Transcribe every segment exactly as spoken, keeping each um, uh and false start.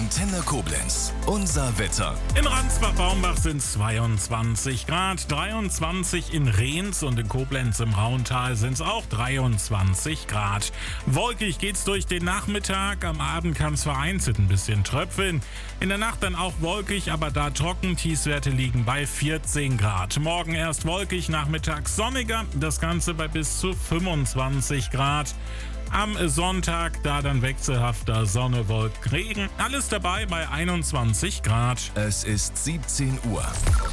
Antenne Koblenz. Unser Wetter. In Ransbach-Baumbach sind es zweiundzwanzig Grad, dreiundzwanzig in Rehns und in Koblenz im Rauental sind es auch dreiundzwanzig Grad. Wolkig geht's durch den Nachmittag, am Abend kann es vereinzelt ein bisschen tröpfeln. In der Nacht dann auch wolkig, aber da trocken, Tiefstwerte liegen bei vierzehn Grad. Morgen erst wolkig, nachmittags sonniger, das Ganze bei bis zu fünfundzwanzig Grad. Am Sonntag, da dann wechselhafter Sonne, Wolken, Regen. Alles dabei bei einundzwanzig Grad. Es ist siebzehn Uhr.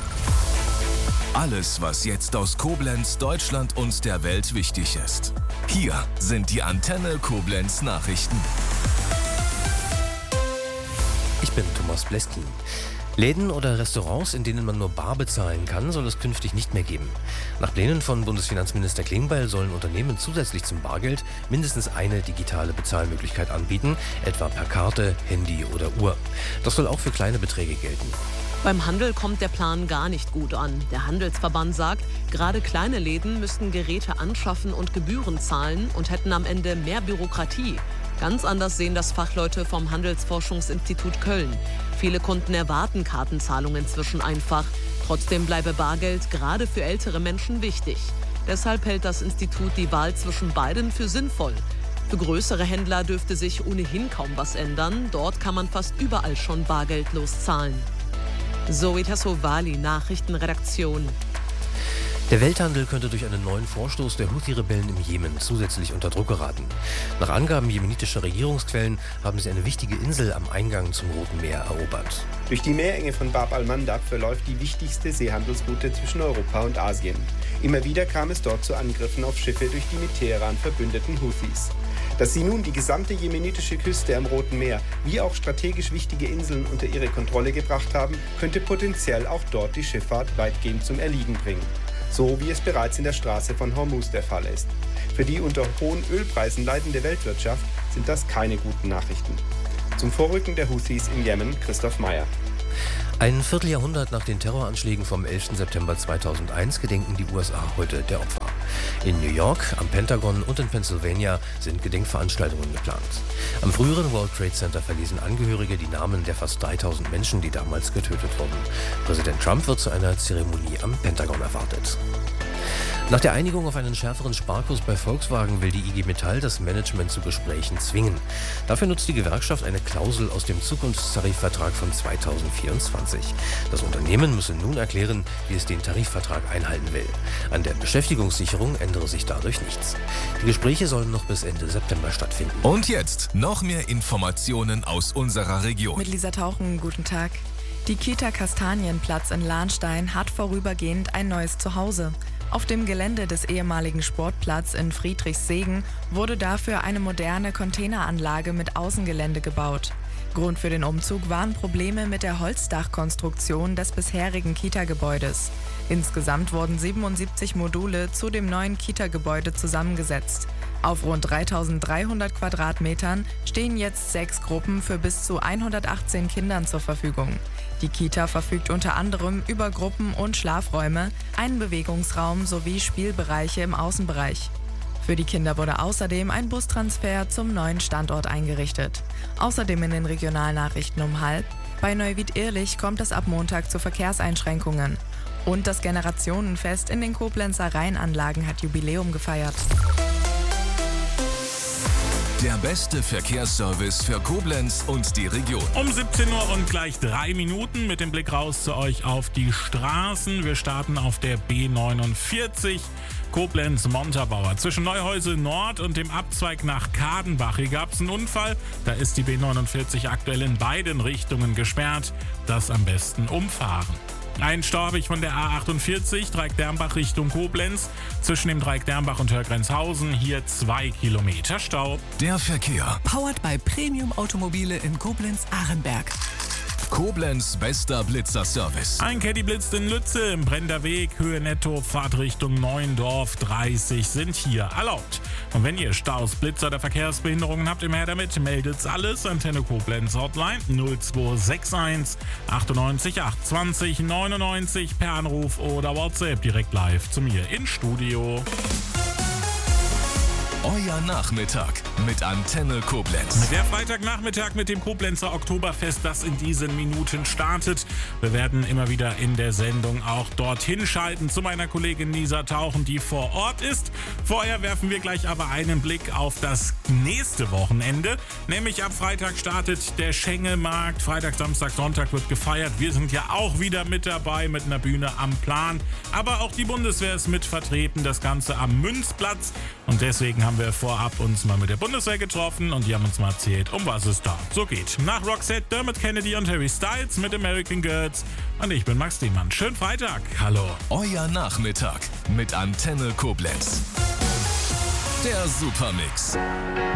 Alles, was jetzt aus Koblenz, Deutschland und der Welt wichtig ist. Hier sind die Antenne Koblenz Nachrichten. Ich bin Thomas Bleskin. Läden oder Restaurants, in denen man nur bar bezahlen kann, soll es künftig nicht mehr geben. Nach Plänen von Bundesfinanzminister Klingbeil sollen Unternehmen zusätzlich zum Bargeld mindestens eine digitale Bezahlmöglichkeit anbieten, etwa per Karte, Handy oder Uhr. Das soll auch für kleine Beträge gelten. Beim Handel kommt der Plan gar nicht gut an. Der Handelsverband sagt, gerade kleine Läden müssten Geräte anschaffen und Gebühren zahlen und hätten am Ende mehr Bürokratie. Ganz anders sehen das Fachleute vom Handelsforschungsinstitut Köln. Viele Kunden erwarten Kartenzahlungen inzwischen einfach. Trotzdem bleibe Bargeld gerade für ältere Menschen wichtig. Deshalb hält das Institut die Wahl zwischen beiden für sinnvoll. Für größere Händler dürfte sich ohnehin kaum was ändern. Dort kann man fast überall schon bargeldlos zahlen. Zoe Tassovali, Nachrichtenredaktion. Der Welthandel könnte durch einen neuen Vorstoß der Houthi-Rebellen im Jemen zusätzlich unter Druck geraten. Nach Angaben jemenitischer Regierungsquellen haben sie eine wichtige Insel am Eingang zum Roten Meer erobert. Durch die Meerenge von Bab al-Mandab verläuft die wichtigste Seehandelsroute zwischen Europa und Asien. Immer wieder kam es dort zu Angriffen auf Schiffe durch die mit Teheran verbündeten Houthis. Dass sie nun die gesamte jemenitische Küste am Roten Meer wie auch strategisch wichtige Inseln unter ihre Kontrolle gebracht haben, könnte potenziell auch dort die Schifffahrt weitgehend zum Erliegen bringen. So wie es bereits in der Straße von Hormuz der Fall ist. Für die unter hohen Ölpreisen leidende Weltwirtschaft sind das keine guten Nachrichten. Zum Vorrücken der Houthis im Jemen, Christoph Meyer. Ein Vierteljahrhundert nach den Terroranschlägen vom elften September zweitausendeins gedenken die U S A heute der Opfer. In New York, am Pentagon und in Pennsylvania sind Gedenkveranstaltungen geplant. Am früheren World Trade Center verlesen Angehörige die Namen der fast dreitausend Menschen, die damals getötet wurden. Präsident Trump wird zu einer Zeremonie am Pentagon erwartet. Nach der Einigung auf einen schärferen Sparkurs bei Volkswagen will die I G Metall das Management zu Gesprächen zwingen. Dafür nutzt die Gewerkschaft eine Klausel aus dem Zukunftstarifvertrag von zweitausendvierundzwanzig. Das Unternehmen müsse nun erklären, wie es den Tarifvertrag einhalten will. An der Beschäftigungssicherung ändere sich dadurch nichts. Die Gespräche sollen noch bis Ende September stattfinden. Und jetzt noch mehr Informationen aus unserer Region. Mit Lisa Tauchen, guten Tag. Die Kita Kastanienplatz in Lahnstein hat vorübergehend ein neues Zuhause. Auf dem Gelände des ehemaligen Sportplatz in Friedrichssegen wurde dafür eine moderne Containeranlage mit Außengelände gebaut. Grund für den Umzug waren Probleme mit der Holzdachkonstruktion des bisherigen Kita-Gebäudes. Insgesamt wurden siebenundsiebzig Module zu dem neuen Kita-Gebäude zusammengesetzt. Auf rund dreitausenddreihundert Quadratmetern stehen jetzt sechs Gruppen für bis zu hundertachtzehn Kindern zur Verfügung. Die Kita verfügt unter anderem über Gruppen- und Schlafräume, einen Bewegungsraum sowie Spielbereiche im Außenbereich. Für die Kinder wurde außerdem ein Bustransfer zum neuen Standort eingerichtet. Außerdem in den Regionalnachrichten um halb: Bei Neuwied-Ehrlich kommt es ab Montag zu Verkehrseinschränkungen. Und das Generationenfest in den Koblenzer Rheinanlagen hat Jubiläum gefeiert. Der beste Verkehrsservice für Koblenz und die Region. Um siebzehn Uhr und gleich drei Minuten mit dem Blick raus zu euch auf die Straßen. Wir starten auf der B neunundvierzig Koblenz-Montabaur. Zwischen Neuhäusel Nord und dem Abzweig nach Kadenbach. Hier gab es einen Unfall. Da ist die B neunundvierzig aktuell in beiden Richtungen gesperrt. Das am besten umfahren. Ein Stau habe ich von der A achtundvierzig, Dreieck-Dermbach Richtung Koblenz. Zwischen dem Dreieck-Dermbach und Hörgrenzhausen hier zwei Kilometer Stau. Der Verkehr. Powered by Premium Automobile in Koblenz-Arenberg. Koblenz bester Blitzer-Service. Ein Caddy blitzt in Lütze im Brender Weg, Höhe netto, Fahrtrichtung Neuendorf, dreißig sind hier erlaubt. Und wenn ihr Staus, Blitzer oder Verkehrsbehinderungen habt, immer her damit, meldet's alles. Antenne Koblenz Hotline null zwei sechs eins achtundneunzig achthundertzwanzig neunundneunzig per Anruf oder WhatsApp direkt live zu mir ins Studio. Euer Nachmittag mit Antenne Koblenz. Der Freitagnachmittag mit dem Koblenzer Oktoberfest, das in diesen Minuten startet. Wir werden immer wieder in der Sendung auch dorthin schalten zu meiner Kollegin Nisa Tauchen, die vor Ort ist. Vorher werfen wir gleich aber einen Blick auf das nächste Wochenende. Nämlich ab Freitag startet der Schengelmarkt. Freitag, Samstag, Sonntag wird gefeiert. Wir sind ja auch wieder mit dabei mit einer Bühne am Plan. Aber auch die Bundeswehr ist mit vertreten, das Ganze am Münzplatz. Und deswegen haben wir vorab uns mal mit der Bundeswehr getroffen und die haben uns mal erzählt, um was es da so geht. Nach Roxette, Dermot Kennedy und Harry Styles mit American Girls. Und ich bin Max Diemann. Schönen Freitag. Hallo. Euer Nachmittag mit Antenne Koblenz. Der Supermix.